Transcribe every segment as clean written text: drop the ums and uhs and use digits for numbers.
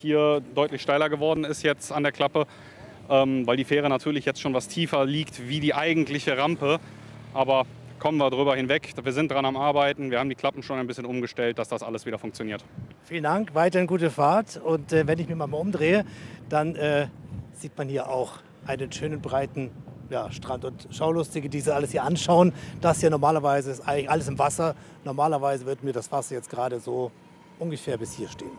hier deutlich steiler geworden ist jetzt an der Klappe, weil die Fähre natürlich jetzt schon was tiefer liegt wie die eigentliche Rampe. Aber kommen wir drüber hinweg. Wir sind dran am Arbeiten. Wir haben die Klappen schon ein bisschen umgestellt, dass das alles wieder funktioniert. Vielen Dank, weiterhin gute Fahrt. Und wenn ich mich mal umdrehe, dann sieht man hier auch einen schönen breiten Strand. Und Schaulustige, die sich alles hier anschauen, das hier normalerweise ist eigentlich alles im Wasser. Normalerweise wird mir das Wasser jetzt gerade so ungefähr bis hier stehen.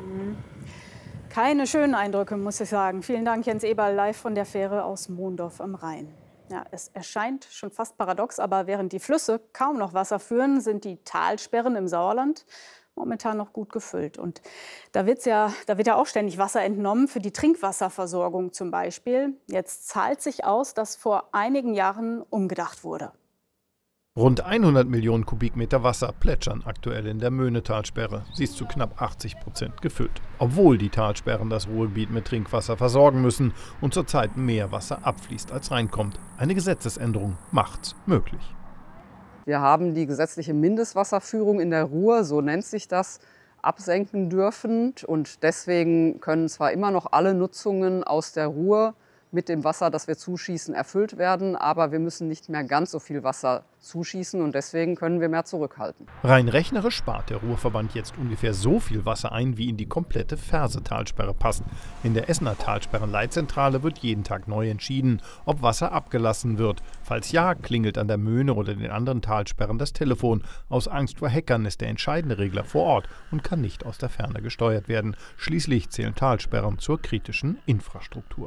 Keine schönen Eindrücke, muss ich sagen. Vielen Dank, Jens Eberl, live von der Fähre aus Mondorf am Rhein. Ja, es erscheint schon fast paradox, aber während die Flüsse kaum noch Wasser führen, sind die Talsperren im Sauerland momentan noch gut gefüllt. Und da wird ja auch ständig Wasser entnommen, für die Trinkwasserversorgung zum Beispiel. Jetzt zahlt sich aus, dass vor einigen Jahren umgedacht wurde. Rund 100 Millionen Kubikmeter Wasser plätschern aktuell in der Möhnetalsperre. Sie ist zu knapp 80% gefüllt. Obwohl die Talsperren das Ruhrgebiet mit Trinkwasser versorgen müssen und zurzeit mehr Wasser abfließt als reinkommt. Eine Gesetzesänderung macht's möglich. Wir haben die gesetzliche Mindestwasserführung in der Ruhr, so nennt sich das, absenken dürfen. Und deswegen können zwar immer noch alle Nutzungen aus der Ruhr mit dem Wasser, das wir zuschießen, erfüllt werden. Aber wir müssen nicht mehr ganz so viel Wasser zuschießen und deswegen können wir mehr zurückhalten. Rein rechnerisch spart der Ruhrverband jetzt ungefähr so viel Wasser ein, wie in die komplette Ferse-Talsperre passt. In der Essener Talsperrenleitzentrale wird jeden Tag neu entschieden, ob Wasser abgelassen wird. Falls ja, klingelt an der Möhne oder den anderen Talsperren das Telefon. Aus Angst vor Hackern ist der entscheidende Regler vor Ort und kann nicht aus der Ferne gesteuert werden. Schließlich zählen Talsperren zur kritischen Infrastruktur.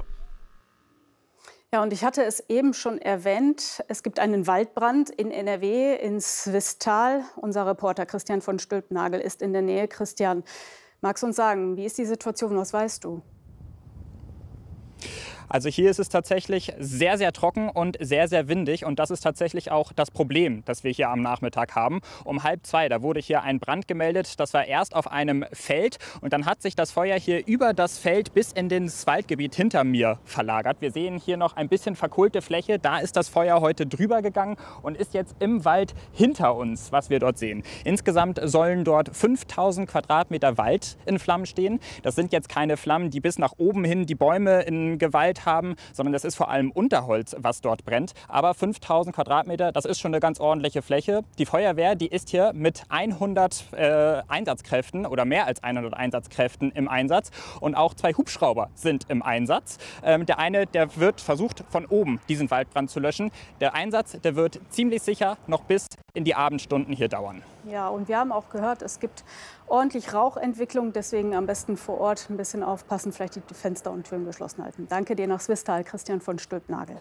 Ja, und ich hatte es eben schon erwähnt, es gibt einen Waldbrand in NRW, in Swisttal. Unser Reporter Christian von Stülpnagel ist in der Nähe. Christian, magst du uns sagen, wie ist die Situation, was weißt du? Also hier ist es tatsächlich sehr, sehr trocken und sehr, sehr windig. Und das ist tatsächlich auch das Problem, das wir hier am Nachmittag haben. Um 1:30, da wurde hier ein Brand gemeldet. Das war erst auf einem Feld. Und dann hat sich das Feuer hier über das Feld bis in das Waldgebiet hinter mir verlagert. Wir sehen hier noch ein bisschen verkohlte Fläche. Da ist das Feuer heute drüber gegangen und ist jetzt im Wald hinter uns, was wir dort sehen. Insgesamt sollen dort 5000 Quadratmeter Wald in Flammen stehen. Das sind jetzt keine Flammen, die bis nach oben hin die Bäume in Gewalt haben, sondern das ist vor allem Unterholz, was dort brennt. Aber 5000 Quadratmeter, das ist schon eine ganz ordentliche Fläche. Die Feuerwehr, die ist hier mit 100 Einsatzkräften oder mehr als 100 Einsatzkräften im Einsatz. Und auch 2 Hubschrauber sind im Einsatz. Der eine, der wird versucht, von oben diesen Waldbrand zu löschen. Der Einsatz, der wird ziemlich sicher noch bis in die Abendstunden hier dauern. Ja, und wir haben auch gehört, es gibt ordentlich Rauchentwicklung. Deswegen am besten vor Ort ein bisschen aufpassen, vielleicht die Fenster und Türen geschlossen halten. Danke dir nach Swisttal, Christian von Stülpnagel.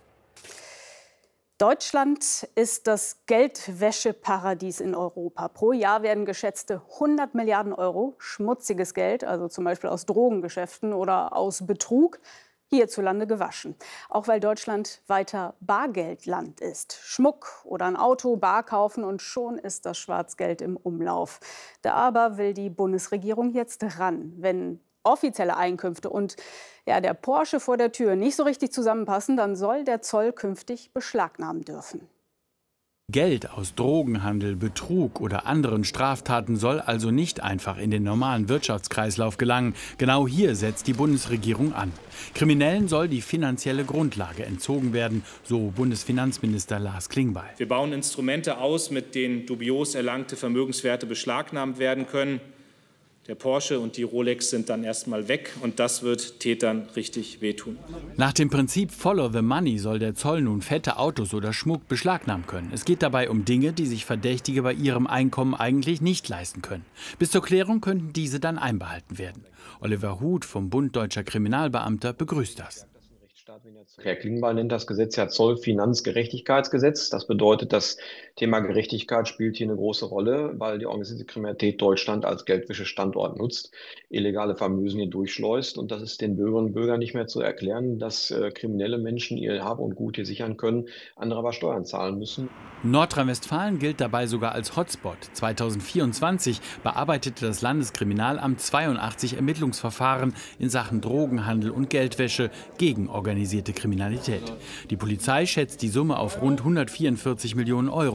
Deutschland ist das Geldwäscheparadies in Europa. Pro Jahr werden geschätzte 100 Milliarden Euro schmutziges Geld, also zum Beispiel aus Drogengeschäften oder aus Betrug, hierzulande gewaschen. Auch weil Deutschland weiter Bargeldland ist. Schmuck oder ein Auto, bar kaufen und schon ist das Schwarzgeld im Umlauf. Da aber will die Bundesregierung jetzt ran, wenn offizielle Einkünfte und der Porsche vor der Tür nicht so richtig zusammenpassen, dann soll der Zoll künftig beschlagnahmen dürfen. Geld aus Drogenhandel, Betrug oder anderen Straftaten soll also nicht einfach in den normalen Wirtschaftskreislauf gelangen. Genau hier setzt die Bundesregierung an. Kriminellen soll die finanzielle Grundlage entzogen werden, so Bundesfinanzminister Lars Klingbeil. Wir bauen Instrumente aus, mit denen dubios erlangte Vermögenswerte beschlagnahmt werden können. Der Porsche und die Rolex sind dann erstmal weg und das wird Tätern richtig wehtun. Nach dem Prinzip Follow the Money soll der Zoll nun fette Autos oder Schmuck beschlagnahmen können. Es geht dabei um Dinge, die sich Verdächtige bei ihrem Einkommen eigentlich nicht leisten können. Bis zur Klärung könnten diese dann einbehalten werden. Oliver Huth vom Bund Deutscher Kriminalbeamter begrüßt das. Herr Klingbeil nennt das Gesetz ja Zollfinanzgerechtigkeitsgesetz. Das bedeutet, das Thema Gerechtigkeit spielt hier eine große Rolle, weil die organisierte Kriminalität Deutschland als Geldwäschestandort nutzt, illegale Vermögen hier durchschleust. Und das ist den Bürgerinnen und Bürgern nicht mehr zu erklären, dass kriminelle Menschen ihr Hab und Gut hier sichern können, andere aber Steuern zahlen müssen. Nordrhein-Westfalen gilt dabei sogar als Hotspot. 2024 bearbeitete das Landeskriminalamt 82 Ermittlungsverfahren in Sachen Drogenhandel und Geldwäsche gegen organisierte Kriminalität. Die Polizei schätzt die Summe auf rund 144 Millionen Euro.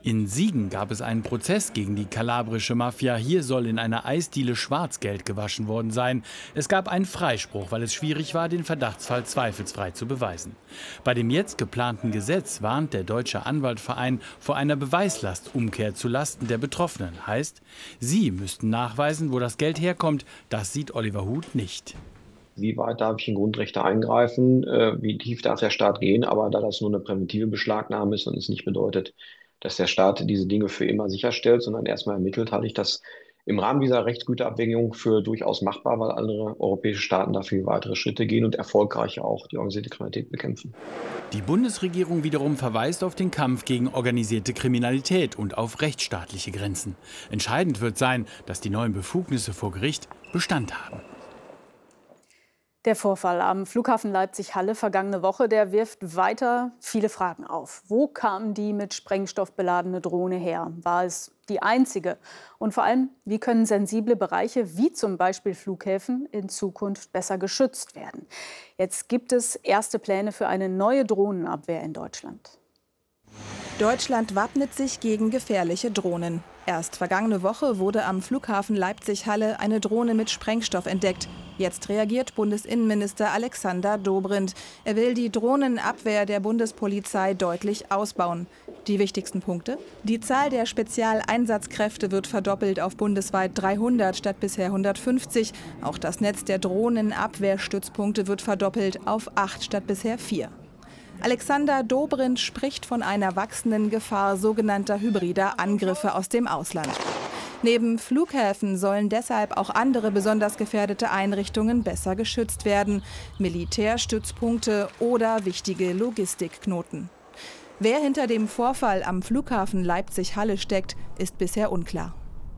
In Siegen gab es einen Prozess gegen die kalabrische Mafia. Hier soll in einer Eisdiele Schwarzgeld gewaschen worden sein. Es gab einen Freispruch, weil es schwierig war, den Verdachtsfall zweifelsfrei zu beweisen. Bei dem jetzt geplanten Gesetz warnt der Deutsche Anwaltverein vor einer Beweislastumkehr zu Lasten der Betroffenen. Heißt, sie müssten nachweisen, wo das Geld herkommt. Das sieht Oliver Huth nicht. Wie weit darf ich in Grundrechte eingreifen? Wie tief darf der Staat gehen? Aber da das nur eine präventive Beschlagnahme ist und es nicht bedeutet, dass der Staat diese Dinge für immer sicherstellt, sondern erstmal ermittelt, halte ich das im Rahmen dieser Rechtsgüterabwägung für durchaus machbar, weil andere europäische Staaten dafür weitere Schritte gehen und erfolgreich auch die organisierte Kriminalität bekämpfen. Die Bundesregierung wiederum verweist auf den Kampf gegen organisierte Kriminalität und auf rechtsstaatliche Grenzen. Entscheidend wird sein, dass die neuen Befugnisse vor Gericht Bestand haben. Der Vorfall am Flughafen Leipzig-Halle vergangene Woche, der wirft weiter viele Fragen auf. Wo kam die mit Sprengstoff beladene Drohne her? War es die einzige? Und vor allem, wie können sensible Bereiche wie zum Beispiel Flughäfen in Zukunft besser geschützt werden? Jetzt gibt es erste Pläne für eine neue Drohnenabwehr in Deutschland. Deutschland wappnet sich gegen gefährliche Drohnen. Erst vergangene Woche wurde am Flughafen Leipzig-Halle eine Drohne mit Sprengstoff entdeckt. Jetzt reagiert Bundesinnenminister Alexander Dobrindt. Er will die Drohnenabwehr der Bundespolizei deutlich ausbauen. Die wichtigsten Punkte? Die Zahl der Spezialeinsatzkräfte wird verdoppelt auf bundesweit 300 statt bisher 150. Auch das Netz der Drohnenabwehrstützpunkte wird verdoppelt auf 8 statt bisher 4. Alexander Dobrindt spricht von einer wachsenden Gefahr sogenannter hybrider Angriffe aus dem Ausland. Neben Flughäfen sollen deshalb auch andere besonders gefährdete Einrichtungen besser geschützt werden. Militärstützpunkte oder wichtige Logistikknoten. Wer hinter dem Vorfall am Flughafen Leipzig-Halle steckt, ist bisher unklar.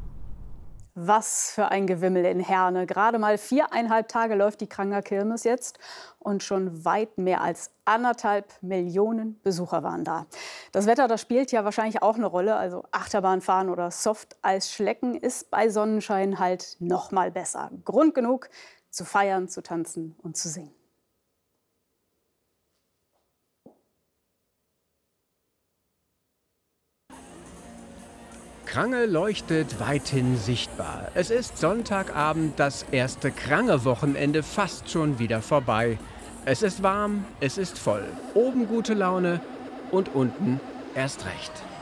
Was für ein Gewimmel in Herne. Gerade mal 4,5 Tage läuft die Kranger Kirmes jetzt und schon weit mehr als 1,5 Millionen Besucher waren da. Das Wetter, das spielt ja wahrscheinlich auch eine Rolle. Also Achterbahnfahren oder Softeisschlecken ist bei Sonnenschein halt noch mal besser. Grund genug zu feiern, zu tanzen und zu singen. Krange leuchtet weithin sichtbar. Es ist Sonntagabend, das erste Krange-Wochenende fast schon wieder vorbei. Es ist warm, es ist voll. Oben gute Laune und unten erst recht.